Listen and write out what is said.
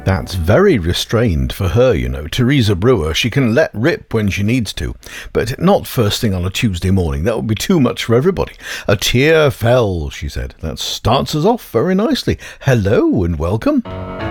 That's very restrained for her, you know. Teresa Brewer, she can let rip when she needs to, but not first thing on a Tuesday morning. That would be too much for everybody. A tear fell, she said. That starts us off very nicely. Hello and welcome.